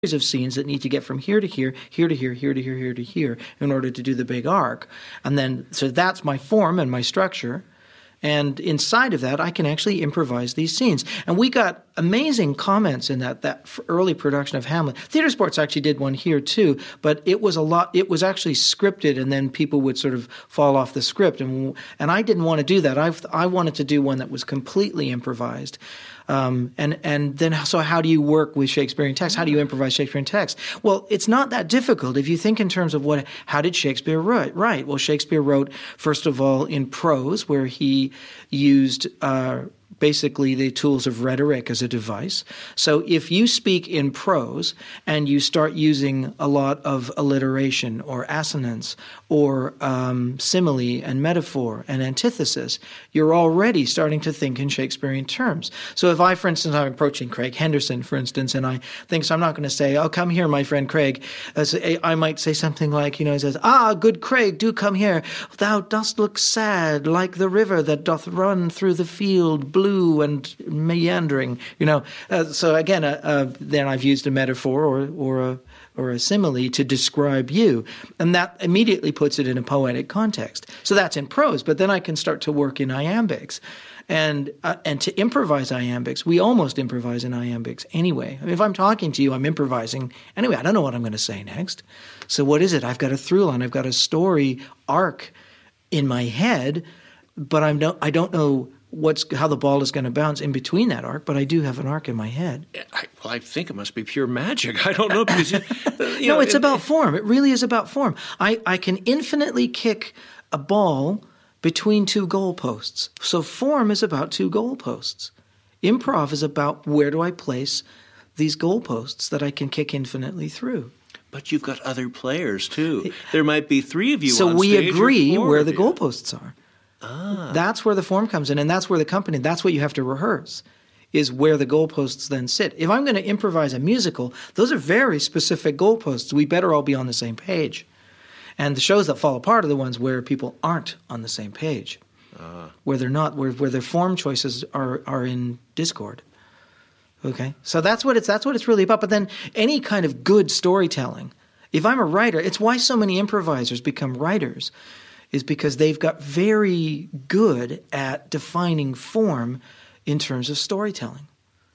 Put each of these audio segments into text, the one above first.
of scenes that need to get from here to here, here to here, here to here, here to here in order to do the big arc. And then, so that's my form and my structure. And inside of that, I can actually improvise these scenes. And we got amazing comments in that early production of Hamlet. Theater Sports actually did one here too, but it was actually scripted, and then people would sort of fall off the script. And I didn't want to do that. I wanted to do one that was completely improvised. And then, so how do you work with Shakespearean text? How do you improvise Shakespearean text? Well, it's not that difficult if you think in terms of how did Shakespeare write? Well, Shakespeare wrote, first of all, in prose, where he used basically the tools of rhetoric as a device. So if you speak in prose and you start using a lot of alliteration or assonance or simile and metaphor and antithesis, you're already starting to think in Shakespearean terms. So if I, for instance, I'm approaching Craig Henderson, for instance, and I think, so I'm not going to say, oh, come here, my friend Craig. I might say something like, he says, good Craig, do come here. Thou dost look sad like the river that doth run through the field, blue and meandering, So again, then I've used a metaphor or a simile to describe you, and that immediately puts it in a poetic context. So that's in prose, but then I can start to work in iambics. And to improvise iambics, we almost improvise in iambics anyway. I mean, if I'm talking to you, I'm improvising anyway. I don't know what I'm going to say next. So what is it? I've got a through line. I've got a story arc in my head, but I don't know how the ball is going to bounce in between that arc, but I do have an arc in my head. I think it must be pure magic. I don't know, because no, it's about form. It really is about form. I can infinitely kick a ball between two goalposts. So form is about two goalposts. Improv is about where do I place these goalposts that I can kick infinitely through. But you've got other players too. There might be three of you on stage. So we agree where the you. Goalposts are. That's where the form comes in, and that's where that's what you have to rehearse, is where the goalposts then sit. If I'm going to improvise a musical, those are very specific goalposts. We better all be on the same page. And the shows that fall apart are the ones where people aren't on the same page, where they're not, where their form choices are in discord. Okay, so that's what it's really about. But then any kind of good storytelling, if I'm a writer, it's why so many improvisers become writers, is because they've got very good at defining form in terms of storytelling.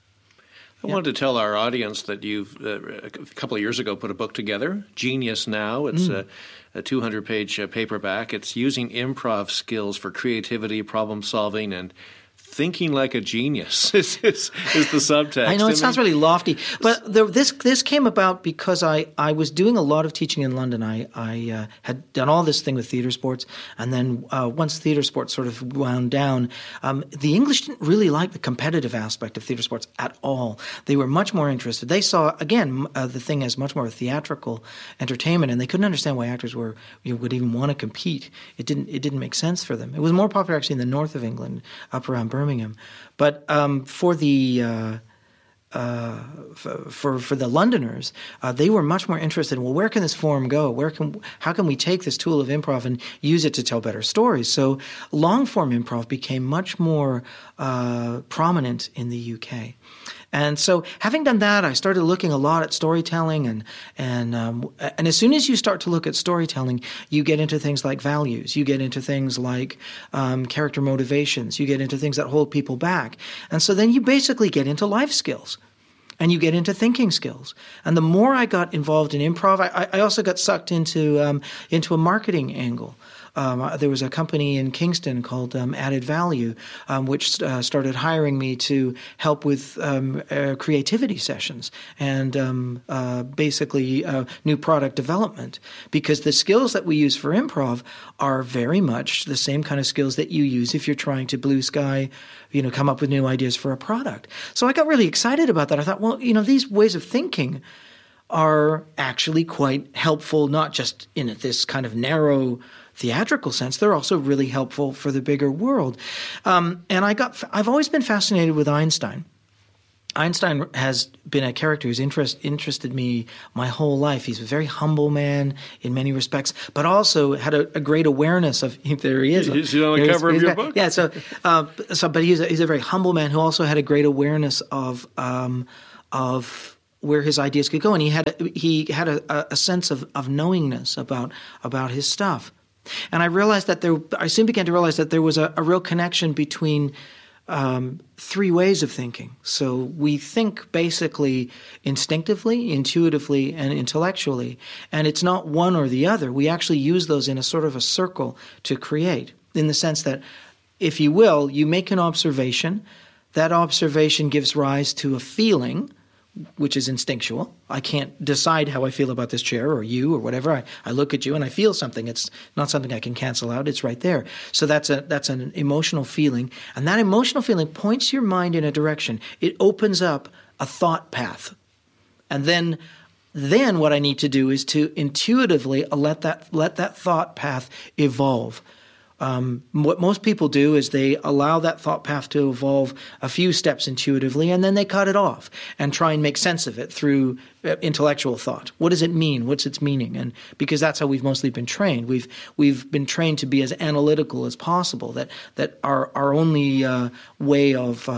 I wanted to tell our audience that you've, a couple of years ago, put a book together, Genius Now. It's a 200-page paperback. It's using improv skills for creativity, problem solving, and thinking like a genius is the subtext. I know, it sounds really lofty. But this came about because I was doing a lot of teaching in London. I had done all this thing with theater sports, and then once theater sports sort of wound down, the English didn't really like the competitive aspect of theater sports at all. They were much more interested. They saw, again, the thing as much more a theatrical entertainment, and they couldn't understand why actors would even want to compete. It didn't make sense for them. It was more popular actually in the north of England, up around Birmingham. But for the Londoners, they were much more interested in, well, where can this form go? How can we take this tool of improv and use it to tell better stories? So long-form improv became much more prominent in the UK. And so having done that, I started looking a lot at storytelling, and as soon as you start to look at storytelling, you get into things like values, you get into things like character motivations, you get into things that hold people back. And so then you basically get into life skills. And you get into thinking skills. And the more I got involved in improv, I also got sucked into a marketing angle. There was a company in Kingston called Added Value, which started hiring me to help with creativity sessions and basically new product development, because the skills that we use for improv are very much the same kind of skills that you use if you're trying to blue sky, come up with new ideas for a product. So I got really excited about that. I thought, well, these ways of thinking are actually quite helpful, not just in this kind of narrow theatrical sense. They're also really helpful for the bigger world. And I've always been fascinated with Einstein. Einstein has been a character who's interested me my whole life. He's a very humble man in many respects, but also had a great awareness of, there he is. He's on the cover of your book. Yeah, but he's a very humble man who also had a great awareness of where his ideas could go, and he had a sense of knowingness about his stuff. And I soon began to realize that there was a real connection between three ways of thinking. So we think basically instinctively, intuitively, and intellectually, and it's not one or the other. We actually use those in a sort of a circle to create, in the sense that, if you will, you make an observation. That observation gives rise to a feeling, which is instinctual. I can't decide how I feel about this chair or you or whatever. I look at you and I feel something. It's not something I can cancel out. It's right there. So that's an emotional feeling. And that emotional feeling points your mind in a direction. It opens up a thought path. And then what I need to do is to intuitively let that thought path evolve. What most people do is they allow that thought path to evolve a few steps intuitively, and then they cut it off and try and make sense of it through intellectual thought. What does it mean? What's its meaning? And because that's how we've mostly been trained. We've been trained to be as analytical as possible. That our only way of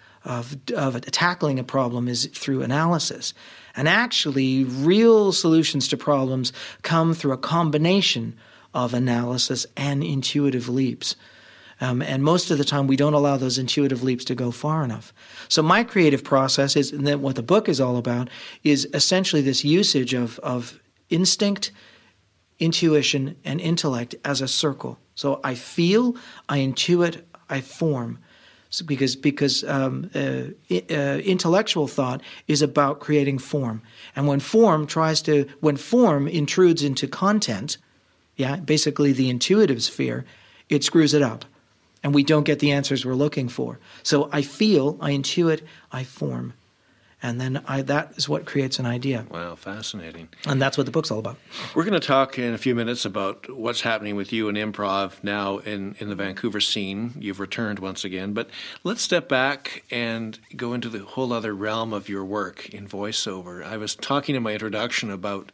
tackling a problem is through analysis. And actually, real solutions to problems come through a combination of analysis and intuitive leaps. And most of the time, we don't allow those intuitive leaps to go far enough. So my creative process is, and then what the book is all about, is essentially this usage of instinct, intuition, and intellect as a circle. So I feel, I intuit, I form. So because intellectual thought is about creating form. And when form intrudes into content, basically the intuitive sphere, it screws it up. And we don't get the answers we're looking for. So I feel, I intuit, I form. And then that is what creates an idea. Wow, fascinating. And that's what the book's all about. We're going to talk in a few minutes about what's happening with you in improv now in the Vancouver scene. You've returned once again. But let's step back and go into the whole other realm of your work in voiceover. I was talking in my introduction about,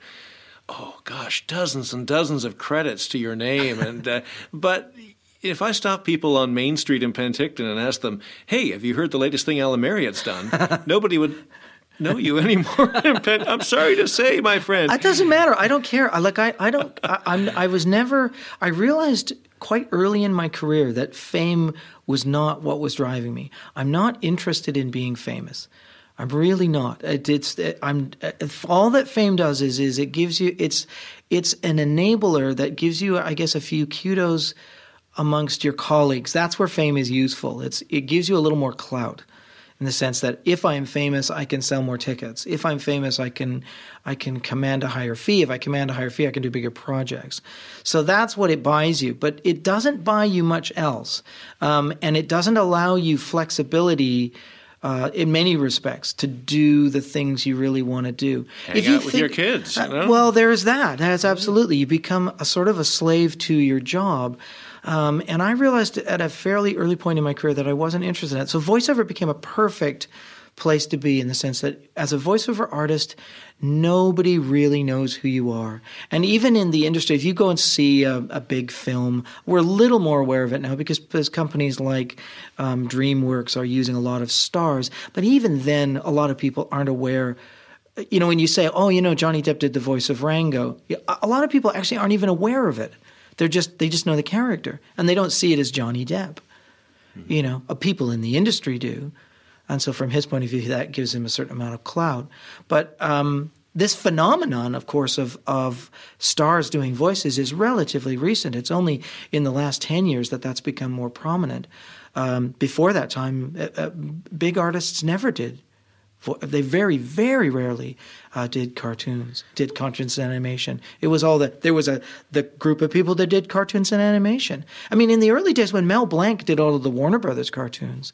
dozens and dozens of credits to your name. And but if I stop people on Main Street in Penticton and ask them, hey, have you heard the latest thing Alan Marriott's done? Nobody would know you anymore. I'm sorry to say, my friend. It doesn't matter. I don't care. I realized quite early in my career that fame was not what was driving me. I'm not interested in being famous. I'm really not. All that fame does is it gives you, it's an enabler that gives you, I guess, a few kudos amongst your colleagues. That's where fame is useful. It gives you a little more clout, in the sense that if I am famous, I can sell more tickets. If I'm famous, I can command a higher fee. If I command a higher fee, I can do bigger projects. So that's what it buys you. But it doesn't buy you much else. And it doesn't allow you flexibility in many respects to do the things you really want to do. Hang out with your kids. You know? Well, there's that. That's absolutely. You become a sort of a slave to your job. And I realized at a fairly early point in my career that I wasn't interested in it. So voiceover became a perfect place to be, in the sense that as a voiceover artist, nobody really knows who you are. And even in the industry, if you go and see a big film, we're a little more aware of it now because companies like DreamWorks are using a lot of stars. But even then, a lot of people aren't aware. You know, when you say, Johnny Depp did the voice of Rango, a lot of people actually aren't even aware of it. They just know the character, and they don't see it as Johnny Depp. Mm-hmm. You know, people in the industry do. And so from his point of view, that gives him a certain amount of clout. But this phenomenon, of course, of stars doing voices is relatively recent. It's only in the last 10 years that that's become more prominent. Before that time, big artists never did. They very, very rarely did cartoons, did cartoons and animation. It was there was the group of people that did cartoons and animation. I mean, in the early days when Mel Blanc did all of the Warner Brothers cartoons,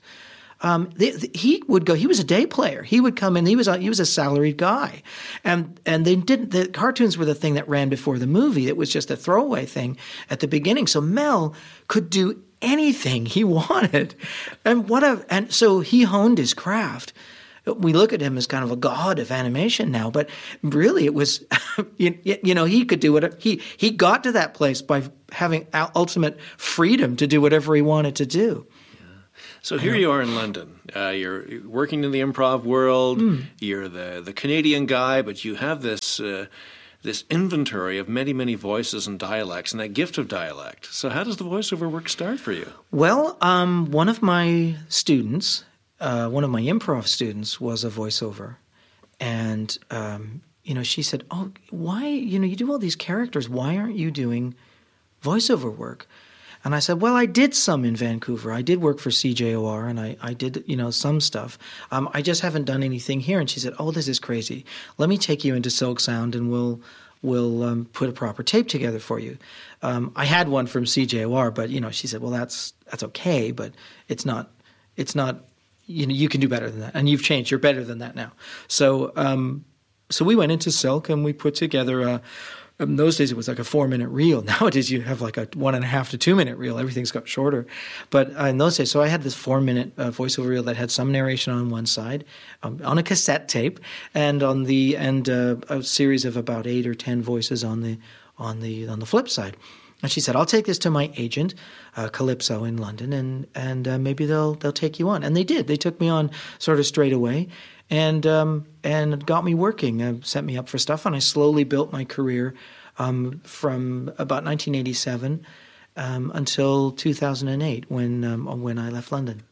he would go. He was a day player. He would come in. He was a salaried guy, and they didn't. The cartoons were the thing that ran before the movie. It was just a throwaway thing at the beginning. So Mel could do anything he wanted, and so he honed his craft. We look at him as kind of a god of animation now, but really it was, he could do whatever. He got to that place by having ultimate freedom to do whatever he wanted to do. So here you are in London. You're working in the improv world. You're the Canadian guy, but you have this this inventory of many, many voices and dialects, and that gift of dialect. So how does the voiceover work start for you? Well, one of my students, one of my improv students, was a voiceover, and she said, "Oh, why? You do all these characters. Why aren't you doing voiceover work?" And I said, well, I did some in Vancouver. I did work for CJOR, and I did, some stuff. I just haven't done anything here. And she said, oh, this is crazy. Let me take you into Silk Sound, and we'll put a proper tape together for you. I had one from CJOR, but, she said, well, that's okay, but it's not, you can do better than that. And you've changed. You're better than that now. So we went into Silk, and we put together in those days, it was like a 4-minute reel. Nowadays, you have like a 1.5 to 2 minute reel. Everything's got shorter. But in those days, so I had this 4-minute voiceover reel that had some narration on one side, on a cassette tape, and a series of about 8 or 10 voices on the flip side. And she said, I'll take this to my agent, Calypso in London, and maybe they'll take you on. And they did. They took me on sort of straight away. And got me working, set me up for stuff, and I slowly built my career from about 1987 until 2008 when I left London.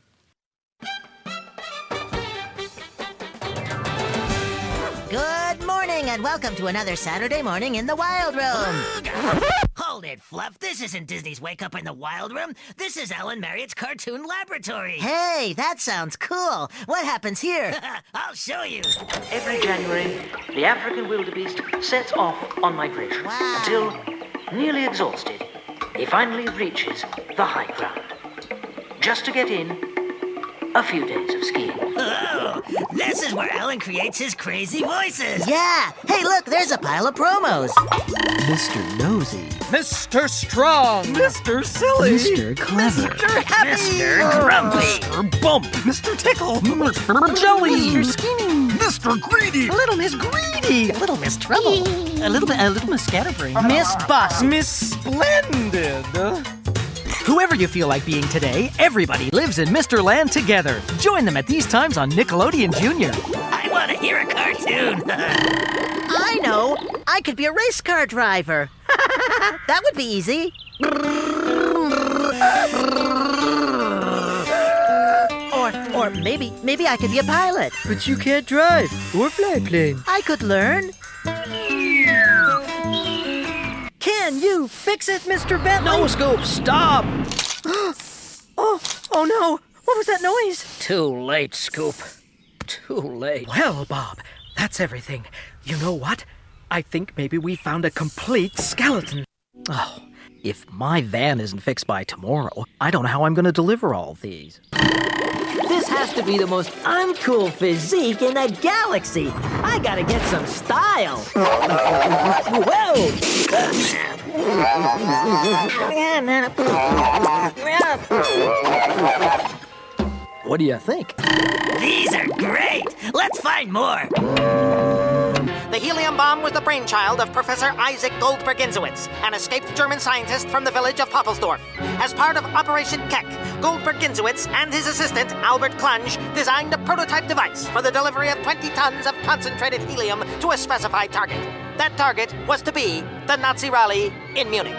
Good morning and welcome to another Saturday morning in the Wild Room. Hold it, Fluff. This isn't Disney's Wake Up in the Wild Room. This is Alan Marriott's Cartoon Laboratory. Hey, that sounds cool. What happens here? I'll show you. Every January, the African wildebeest sets off on migration until, nearly exhausted, he finally reaches the high ground. Just to get in a few days of skiing. Oh, this is where Alan creates his crazy voices. Yeah. Hey, look, there's a pile of promos. Mr. Nosy. Mr. Strong. Mr. Silly. Mr. Clever. Mr. Happy. Mr. Grumpy. Mr. Bump. Mr. Tickle. Mr. Joey. Mr. Skinny. Mr. Greedy. A little Miss Greedy. A little Miss Trouble. A little Miss Scatterbrain. Miss Boss. Miss Splendid. Whoever you feel like being today, everybody lives in Mr. Land together. Join them at these times on Nickelodeon Jr. I want to hear a cartoon. I know. I could be a race car driver. That would be easy. Or maybe I could be a pilot. But you can't drive or fly a plane. I could learn. Can you fix it, Mr. Bentley? No, Scoop, stop! Oh no! What was that noise? Too late, Scoop. Too late. Well, Bob, that's everything. You know what? I think maybe we found a complete skeleton. Oh, if my van isn't fixed by tomorrow, I don't know how I'm going to deliver all these. This has to be the most uncool physique in the galaxy. I gotta get some style. Whoa! What do you think? These are great! Let's find more! The helium bomb was the brainchild of Professor Isaac Goldberg-Inzowitz, an escaped German scientist from the village of Poppelsdorf. As part of Operation Keck, Goldberg-Inzowitz and his assistant, Albert Klunge, designed a prototype device for the delivery of 20 tons of concentrated helium to a specified target. That target was to be the Nazi rally in Munich.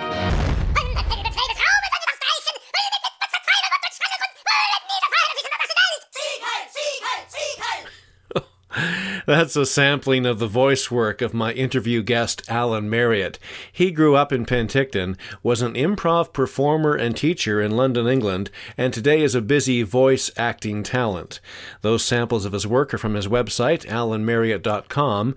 That's a sampling of the voice work of my interview guest, Alan Marriott. He grew up in Penticton, was an improv performer and teacher in London, England, and today is a busy voice acting talent. Those samples of his work are from his website, alanmarriott.com,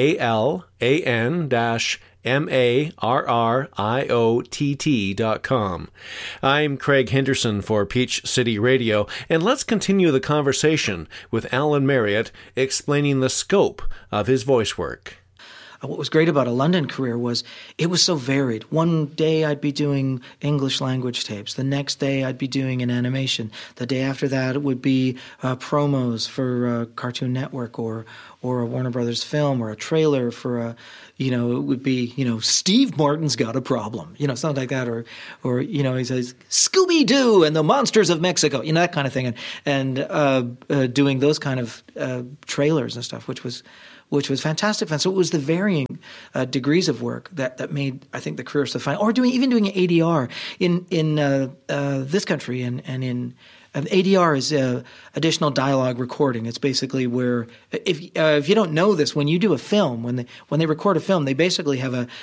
ALAN-MARRIOTT.com. I'm Craig Henderson for Peach City Radio, and let's continue the conversation with Alan Marriott explaining the scope of his voice work. what was great about a London career was it was so varied. One day I'd be doing English language tapes. The next day I'd be doing an animation. The day after that it would be promos for Cartoon Network or a Warner Brothers film, or a trailer for a, it would be, Steve Martin's got a problem, something like that, or he says Scooby-Doo and the Monsters of Mexico, that kind of thing, and doing those kind of trailers and stuff, which was fantastic fun. So it was the varying degrees of work that made, I think, the career so fun. Or doing ADR in this country and in ADR is additional dialogue recording. It's basically where, if you don't know this, when you do a film, when they record a film, they basically have a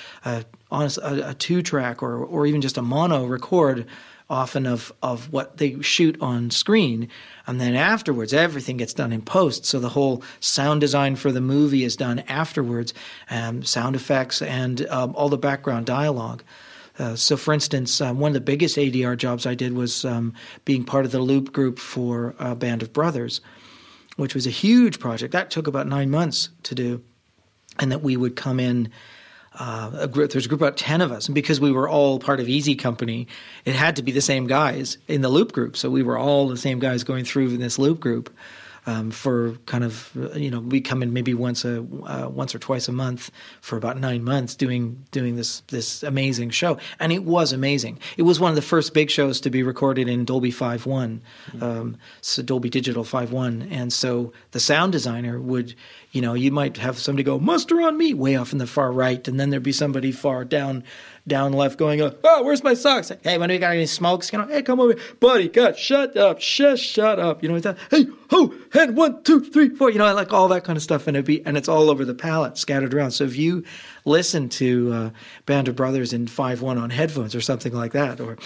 2-track or even just a mono record often of what they shoot on screen, and then afterwards everything gets done in post. So the whole sound design for the movie is done afterwards, sound effects and all the background dialogue. So, for instance, one of the biggest ADR jobs I did was being part of the loop group for Band of Brothers, which was a huge project. That took about 9 months to do, and that we would come in. There's a group of about 10 of us, and because we were all part of Easy Company, it had to be the same guys in the loop group. So we were all the same guys going through in this loop group. For kind of, we come in maybe once or twice a month for about 9 months doing this amazing show. And it was amazing. It was one of the first big shows to be recorded in Dolby 5.1, so Dolby Digital 5.1. And so the sound designer would, you might have somebody go, "Muster on me," way off in the far right, and then there'd be somebody far down left going, "Oh, where's my socks? Hey, when we got any smokes? Hey, come over here. Buddy, shut up. Shut up." Hey, ho, and 1, 2, 3, 4. Like all that kind of stuff. And it's all over the palette, scattered around. So if you listen to Band of Brothers in 5.1 on headphones or something like that, or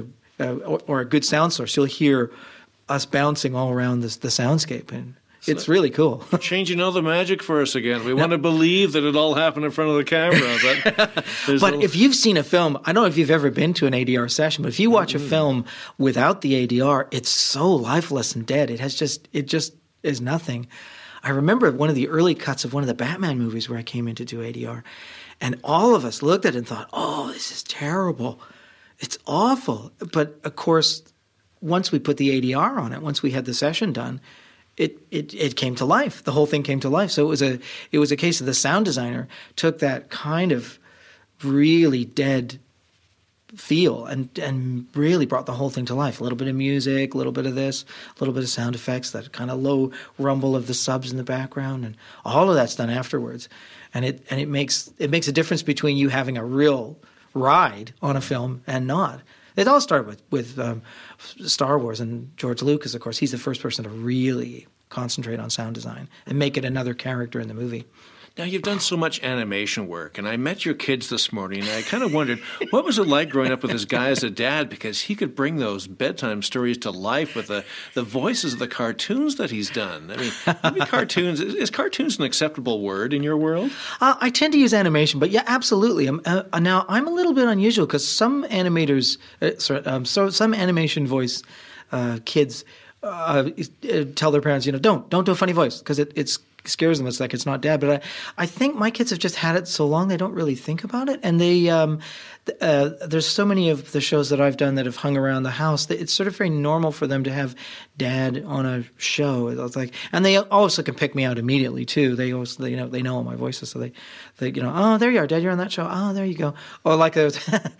a good sound source, you'll hear us bouncing all around the soundscape, and it's really cool. Changing all the magic for us again. We want to believe that it all happened in front of the camera. But if you've seen a film, I don't know if you've ever been to an ADR session, but if you watch a film without the ADR, it's so lifeless and dead. It just is nothing. I remember one of the early cuts of one of the Batman movies where I came in to do ADR, and all of us looked at it and thought, "Oh, this is terrible. It's awful." But of course, once we put the ADR on it, once we had the session done, it came to life. The whole thing came to life. So it was a case of the sound designer took that kind of really dead feel and really brought the whole thing to life. A little bit of music, a little bit of this, a little bit of sound effects, that kind of low rumble of the subs in the background, and all of that's done afterwards. And it makes a difference between you having a real ride on a film and not. It all started with Star Wars, and George Lucas, of course. He's the first person to really concentrate on sound design and make it another character in the movie. Now, you've done so much animation work, and I met your kids this morning, and I kind of wondered, what was it like growing up with this guy as a dad? Because he could bring those bedtime stories to life with the voices of the cartoons that he's done. I mean, maybe cartoons, is cartoons an acceptable word in your world? I tend to use animation, but yeah, absolutely. Now, I'm a little bit unusual because some animators, some animation voice kids tell their parents, don't do a funny voice because it scares them. It's like it's not dad. But I think my kids have just had it so long they don't really think about it. And they there's so many of the shows that I've done that have hung around the house that it's sort of very normal for them to have dad on a show. It's like, and they also can pick me out immediately too. They also they know all my voices, so they oh, there you are, Dad, you're on that show. Oh, there you go. Or like a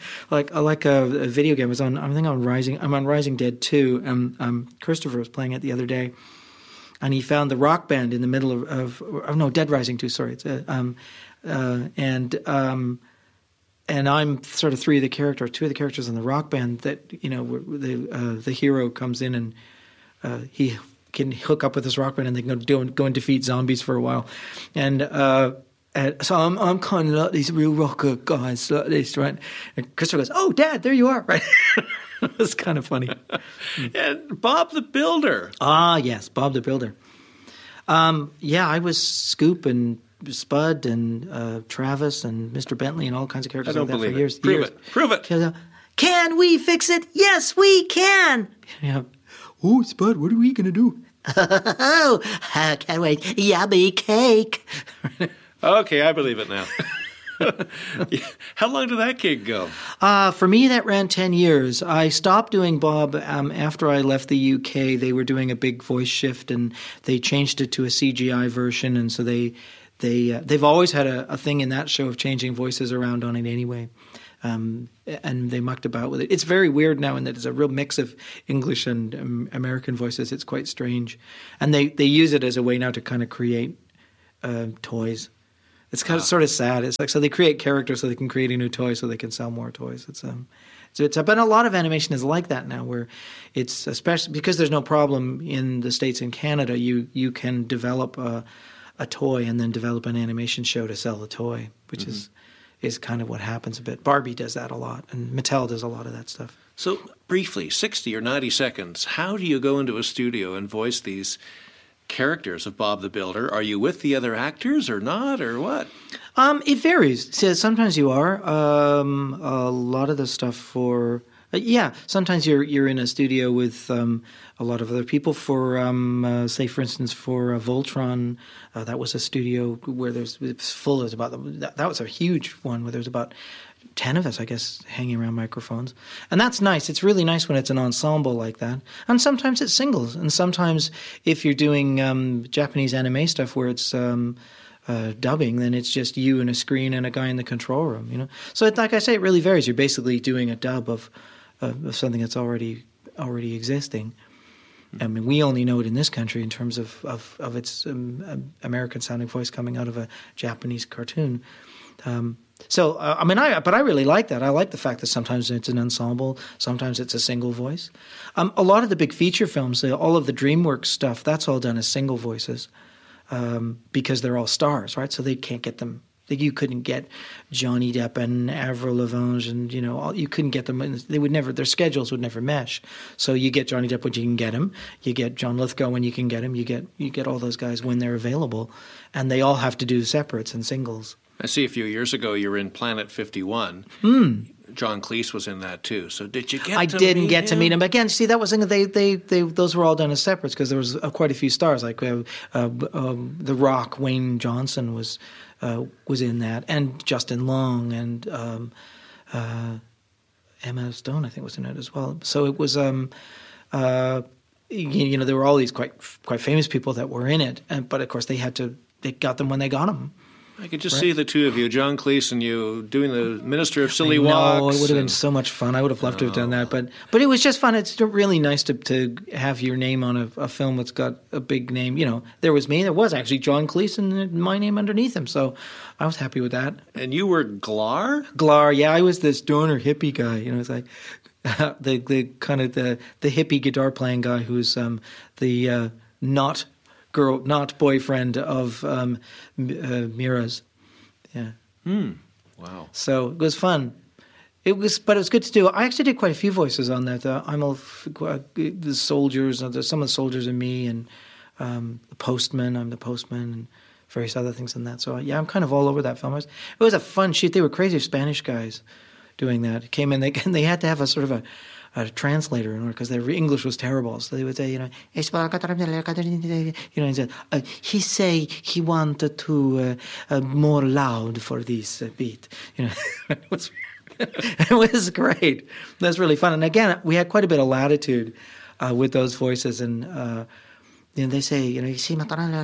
a video game. I'm on Rising Dead 2, and Christopher was playing it the other day. And he found the rock band in the middle of Dead Rising 2. Sorry, it's and I'm sort of two of the characters in the rock band that the hero comes in and he can hook up with this rock band and they can go and defeat zombies for a while, and so I'm kind of like these real rocker guys like this, right? And Christopher goes, "Oh, Dad, there you are," right? It was kind of funny. And Bob the Builder. Ah, yes, Bob the Builder. Yeah, I was Scoop and Spud and Travis and Mr. Bentley and all kinds of characters like that for years. Prove it. Can we fix it? Yes, we can. Yeah. Oh, Spud, what are we going to do? Oh, can't wait. Yummy cake. Okay, I believe it now. How long did that gig go? For me, that ran 10 years. I stopped doing Bob after I left the UK. They were doing a big voice shift, and they changed it to a CGI version, and so they've always had a thing in that show of changing voices around on it anyway. And they mucked about with it. It's very weird now in that it's a real mix of English and American voices. It's quite strange. And they use it as a way now to kind of create toys. It's kind of sort of sad. It's like, so they create characters so they can create a new toy so they can sell more toys. But a lot of animation is like that now, where it's, especially because there's no problem in the States and Canada, you can develop a toy and then develop an animation show to sell the toy, which is kind of what happens a bit. Barbie does that a lot, and Mattel does a lot of that stuff. So briefly, 60 or 90 seconds, how do you go into a studio and voice these characters of Bob the Builder? Are you with the other actors or not, or what? It varies. So sometimes you are. A lot of the stuff for sometimes you're in a studio with a lot of other people. For say, for instance, for Voltron, that was a studio where that was a huge one where there's about 10 of us, I guess, hanging around microphones. And that's nice. It's really nice when it's an ensemble like that. And sometimes it's singles. And sometimes if you're doing Japanese anime stuff where it's dubbing, then it's just you and a screen and a guy in the control room, you know. So like I say, it really varies. You're basically doing a dub of something that's already existing. I mean, we only know it in this country in terms of its American-sounding voice coming out of a Japanese cartoon. But I really like that. I like the fact that sometimes it's an ensemble, sometimes it's a single voice. A lot of the big feature films, all of the DreamWorks stuff, that's all done as single voices because they're all stars, right? So they can't get them. You couldn't get Johnny Depp and Avril Lavigne, and you couldn't get them. They would never. Their schedules would never mesh. So you get Johnny Depp when you can get him. You get John Lithgow when you can get him. You get all those guys when they're available, and they all have to do separates and singles. I see a few years ago you were in Planet 51. John Cleese was in that too. So did you get? I didn't get to meet him again. See, that was they those were all done as separates because there was quite a few stars like The Rock, Wayne Johnson was in that, and Justin Long, and Emma Stone I think was in it as well. So it was there were all these quite famous people that were in it, but of course they got them when they got them. I could just see the two of you, John Cleese and you, doing the Minister of Silly Walks. No, it would have been so much fun. I would have loved to have done that, but it was just fun. It's really nice to have your name on a film that's got a big name. You know, there was me. There was actually John Cleese and my name underneath him, so I was happy with that. And you were Glar? Glar, yeah. I was this donor hippie guy. You know, it's like the kind of the hippie guitar playing guy who's the not boyfriend of Mira's. Yeah. Wow. So it was fun. But it was good to do. I actually did quite a few voices on that. The soldiers, there's some of the soldiers and me, and the postman. I'm the postman, and various other things in that. So yeah, I'm kind of all over that film. It was a fun shoot. They were crazy Spanish guys doing that. Came in, they had to have a sort of a translator in order because their English was terrible. So they would say, he said, he say he wanted to more loud for this beat. It was great. That's really fun. And again, we had quite a bit of latitude with those voices, and they say, so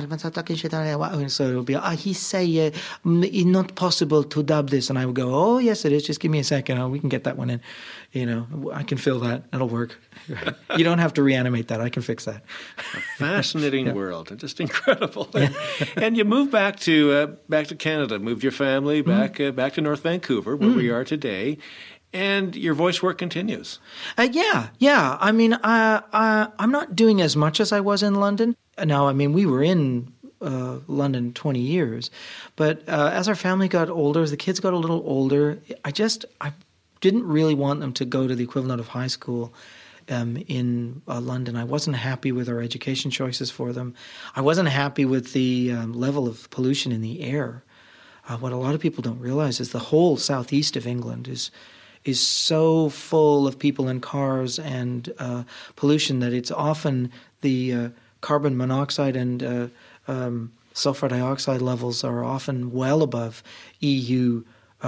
it would be, he say, it's not possible to dub this. And I would go, oh, yes, it is. Just give me a second. We can get that one in. I can fill that. That'll work. You don't have to reanimate that. I can fix that. A fascinating world. Just incredible. And you moved back to Canada, moved your family back to North Vancouver, where we are today. And your voice work continues. Yeah. I mean, I'm not doing as much as I was in London. Now, I mean, we were in London 20 years. But as our family got older, as the kids got a little older, I didn't really want them to go to the equivalent of high school in London. I wasn't happy with our education choices for them. I wasn't happy with the level of pollution in the air. What a lot of people don't realize is the whole southeast of England is so full of people and cars and pollution that it's often the carbon monoxide and sulfur dioxide levels are often well above EU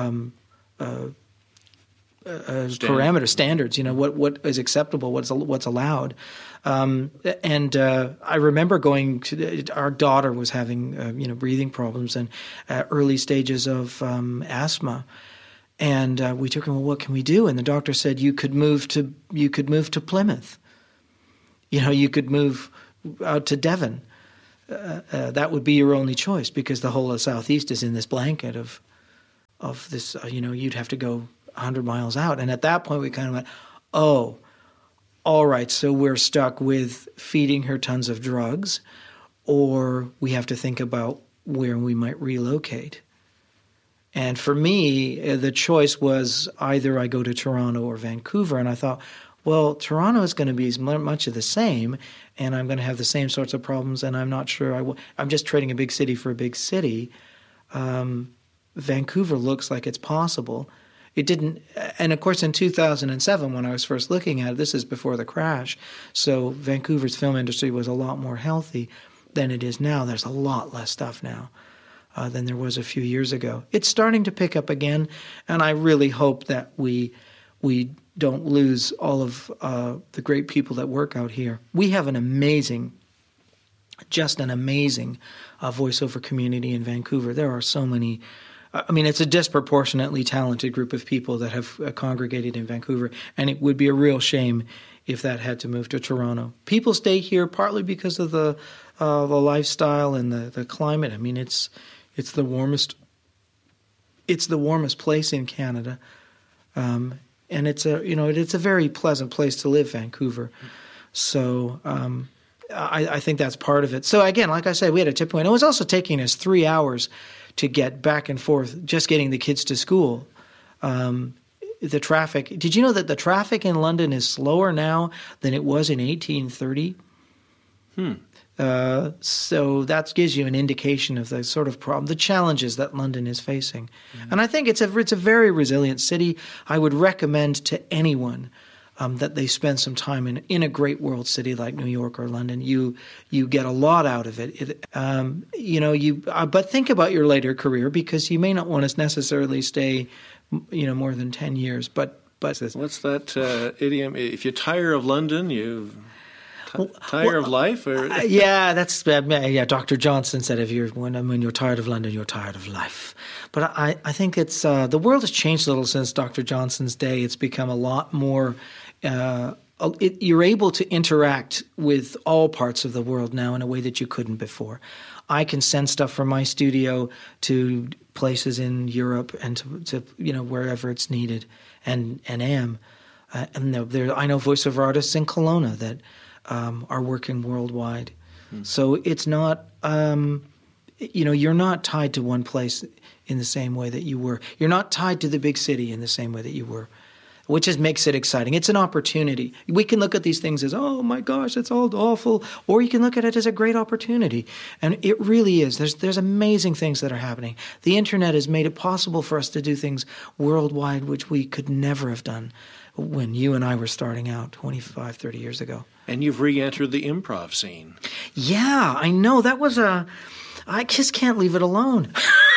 parameter standards. What is acceptable, what's allowed. And I remember our daughter was having breathing problems and early stages of asthma. And we took her, well, what can we do? And the doctor said, you could move to Plymouth. You could move out to Devon. That would be your only choice, because the whole of Southeast is in this blanket of this. You'd have to go 100 miles out. And at that point, we kind of went, oh, all right. So we're stuck with feeding her tons of drugs, or we have to think about where we might relocate. And for me, the choice was either I go to Toronto or Vancouver. And I thought, well, Toronto is going to be much of the same, and I'm going to have the same sorts of problems, and I'm not sure I'm just trading a big city for a big city. Vancouver looks like it's possible. It didn't, and of course in 2007 when I was first looking at it, this is before the crash, so Vancouver's film industry was a lot more healthy than it is now. There's a lot less stuff now than there was a few years ago. It's starting to pick up again, and I really hope that we don't lose all of the great people that work out here. We have an amazing voiceover community in Vancouver. There are so many. It's a disproportionately talented group of people that have congregated in Vancouver, and it would be a real shame if that had to move to Toronto. People stay here partly because of the lifestyle and the climate. It's the warmest place in Canada. And it's a very pleasant place to live, Vancouver. So I think that's part of it. So again, like I said, we had a tipping point. It was also taking us 3 hours to get back and forth, just getting the kids to school. The traffic. Did you know that the traffic in London is slower now than it was in 1830? So that gives you an indication of the sort of problem, the challenges that London is facing. And I think it's a very resilient city. I would recommend to anyone that they spend some time in a great world city like New York or London. You get a lot out of it. But think about your later career, because you may not want to necessarily stay, more than 10 years. But what's that idiom? If you're tired of London, tired of life? Or? That's Dr. Johnson said, when you're tired of London, you're tired of life. But I think it's the world has changed a little since Dr. Johnson's day. It's become a lot more. You're able to interact with all parts of the world now in a way that you couldn't before. I can send stuff from my studio to places in Europe and to wherever it's needed, and am. And I know voiceover artists in Kelowna that are working worldwide. So it's not, you're not tied to one place in the same way that you were. You're not tied to the big city in the same way that you were, which makes it exciting. It's an opportunity. We can look at these things as, oh my gosh, it's all awful, or you can look at it as a great opportunity. And it really is. There's amazing things that are happening. The internet has made it possible for us to do things worldwide, which we could never have done when you and I were starting out 25, 30 years ago. And you've re-entered the improv scene. Yeah, I know. That was I just can't leave it alone.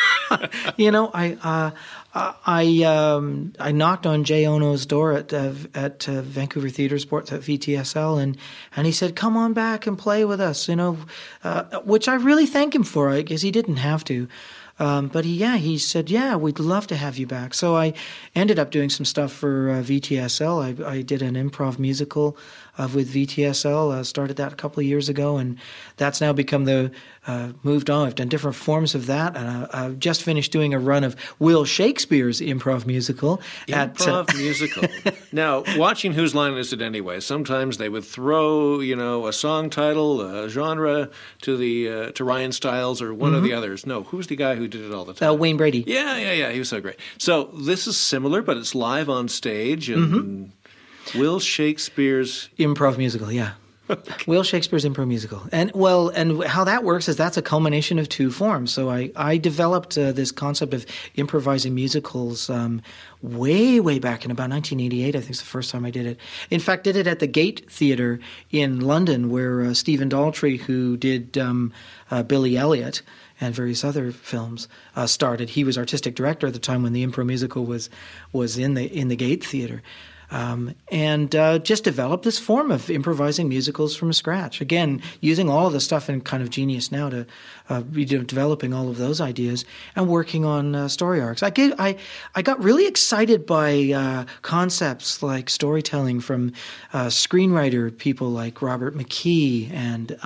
I knocked on Jay Ono's door at Vancouver Theatre Sports at VTSL, and he said, "Come on back and play with us," which I really thank him for, because he didn't have to. But he said, "Yeah, we'd love to have you back." So I ended up doing some stuff for VTSL. I did an improv musical with VTSL. Started that a couple of years ago, and that's now become moved on. I've done different forms of that, and I've just finished doing a run of Will Shakespeare's improv musical. Musical. Now, watching Whose Line Is It Anyway? Sometimes they would throw, a song title, a genre to Ryan Stiles or one of the others. No, who's the guy who did it all the time? Wayne Brady. Yeah. He was so great. So this is similar, but it's live on stage, and Will Shakespeare's improv musical. Yeah. Will Shakespeare's Improv Musical. And how that works is that's a culmination of two forms. So I developed this concept of improvising musicals way back in about 1988. I think it's the first time I did it. In fact, did it at the Gate Theatre in London, where Stephen Daltrey, who did Billy Elliot and various other films, started. He was artistic director at the time when the Improv Musical was in the Gate Theatre. And just developed this form of improvising musicals from scratch. Again, using all of the stuff in kind of Genius Now to be developing all of those ideas and working on story arcs. I got really excited by concepts like storytelling from screenwriter people like Robert McKee and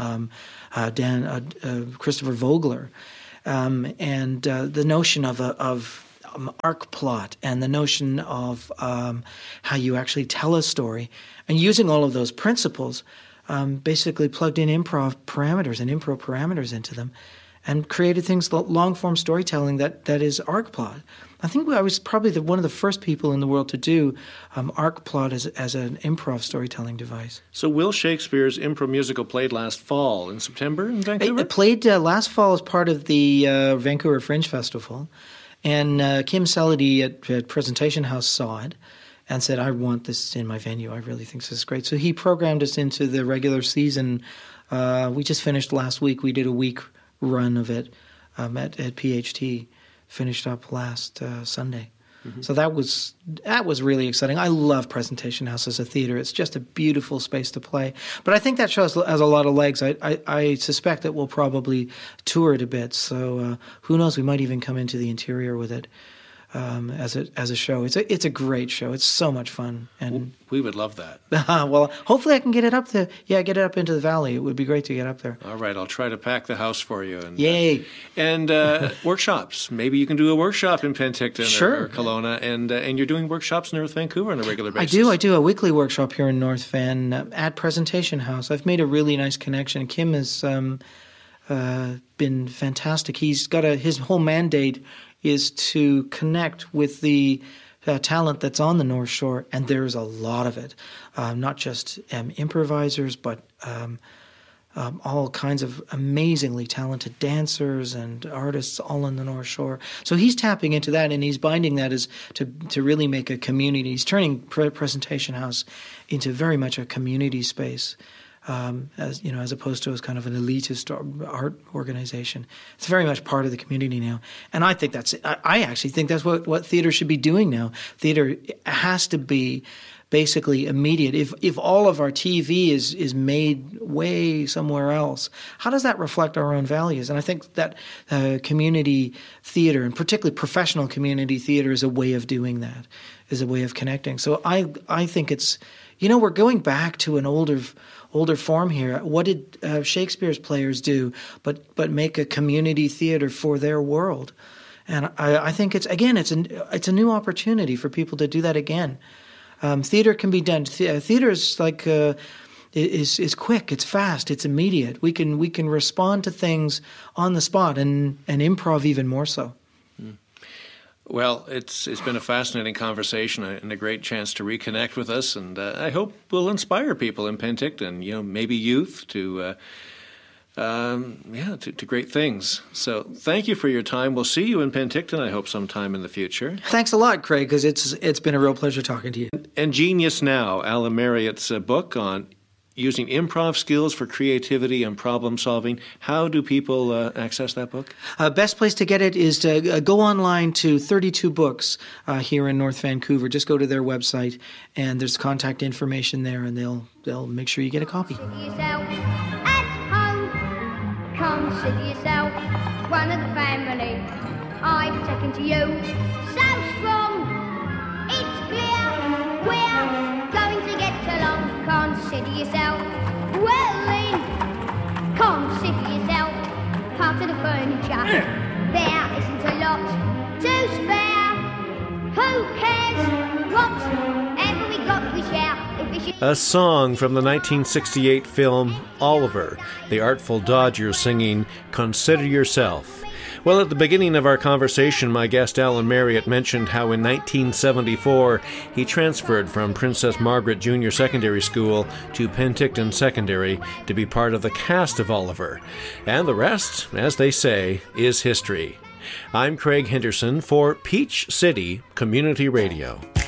Christopher Vogler, and the notion of arc plot and the notion of how you actually tell a story, and using all of those principles, basically plugged in improv parameters into them and created things, long-form storytelling that is arc plot. I think I was probably one of the first people in the world to do arc plot as an improv storytelling device. So Will Shakespeare's Improv Musical played last fall in September in Vancouver? It played last fall as part of the Vancouver Fringe Festival. And Kim Selody at Presentation House saw it and said, I want this in my venue. I really think this is great. So he programmed us into the regular season. We just finished last week. We did a week run of it at PHT, finished up last Sunday. Mm-hmm. So that was really exciting. I love Presentation House as a theater. It's just a beautiful space to play. But I think that show has a lot of legs. I suspect that we'll probably tour it a bit. So who knows? We might even come into the interior with it as a show. It's a great show. It's so much fun. And we would love that. Well, hopefully I can get it up get it up into the valley. It would be great to get up there. All right, I'll try to pack the house for you. And, yay! And workshops. Maybe you can do a workshop in Penticton sure. or Kelowna. And you're doing workshops in North Vancouver on a regular basis. I do a weekly workshop here in North Van at Presentation House. I've made a really nice connection. Kim has been fantastic. He's got his whole mandate is to connect with the talent that's on the North Shore, and there's a lot of it. Not just improvisers, but all kinds of amazingly talented dancers and artists all on the North Shore. So he's tapping into that, and he's binding that as to really make a community. He's turning Presentation House into very much a community space. As opposed to as kind of an elitist art organization. It's very much part of the community now. And I think I actually think that's what theater should be doing now. Theater has to be basically immediate. If all of our TV is made way somewhere else, how does that reflect our own values? And I think that community theater, and particularly professional community theater, is a way of doing that, is a way of connecting. So I think it's, we're going back to an older form here. What did Shakespeare's players do but make a community theater for their world? And I think it's a new opportunity for people to do that again. Theater can be done. Theater is like is quick, it's fast, it's immediate. We can respond to things on the spot, and improv even more so. Well, it's been a fascinating conversation and a great chance to reconnect with us, and I hope we'll inspire people in Penticton, maybe youth to great things. So thank you for your time. We'll see you in Penticton, I hope, sometime in the future. Thanks a lot, Craig, because it's been a real pleasure talking to you. And Genius Now, Alan Marriott's book on using improv skills for creativity and problem solving. How do people access that book? Best place to get it is to go online to 32 Books here in North Vancouver. Just go to their website, and there's contact information there, and they'll make sure you get a copy. Consider yourself at home. Consider yourself one of the family. I'm taken to you so strong. It's clear we're going to get along. Consider yourself well in. Consider yourself part of the furniture. There isn't a lot to spare. Who cares? Whatever we got, we share. A song from the 1968 film Oliver, the Artful Dodger singing Consider Yourself. Well, at the beginning of our conversation, my guest Alan Marriott mentioned how in 1974 he transferred from Princess Margaret Junior Secondary School to Penticton Secondary to be part of the cast of Oliver. And the rest, as they say, is history. I'm Craig Henderson for Peach City Community Radio.